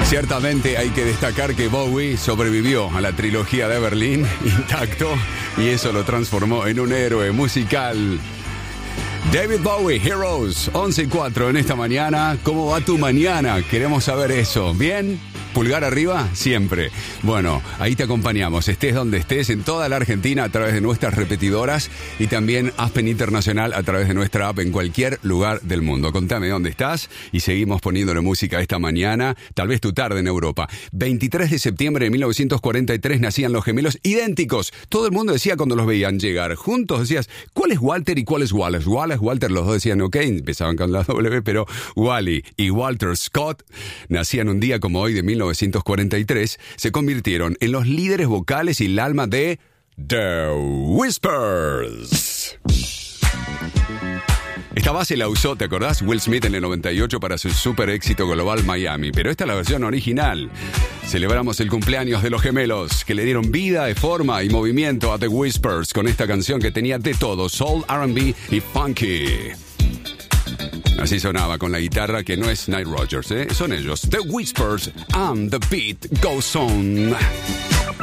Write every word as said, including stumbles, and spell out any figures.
Ciertamente hay que destacar que Bowie sobrevivió a la trilogía de Berlín intacto y eso lo transformó en un héroe musical. David Bowie, Heroes, once y cuatro en esta mañana. ¿Cómo va tu mañana? Queremos saber eso. ¿Bien? ¿Pulgar arriba? Siempre. Bueno, ahí te acompañamos, estés donde estés, en toda la Argentina a través de nuestras repetidoras y también Aspen Internacional a través de nuestra app en cualquier lugar del mundo. Contame dónde estás y seguimos poniéndole música esta mañana, tal vez tu tarde en Europa. veintitrés de septiembre de mil novecientos cuarenta y tres nacían los gemelos idénticos. Todo el mundo decía cuando los veían llegar juntos, decías, ¿cuál es Walter y cuál es Wallace? Wallace, Walter, los dos decían ok, empezaban con la W, pero Wally y Walter Scott nacían un día como hoy de mil novecientos cuarenta y tres, se convirtieron en los líderes vocales y el alma de The Whispers. Esta base la usó, ¿te acordás? Will Smith en el noventa y ocho para su super éxito global Miami, pero esta es la versión original. Celebramos el cumpleaños de los gemelos que le dieron vida, forma y movimiento a The Whispers con esta canción que tenía de todo, soul, R and B y funky. Así sonaba con la guitarra que no es Nile Rodgers, ¿eh? Son ellos, The Whispers, and the beat goes on.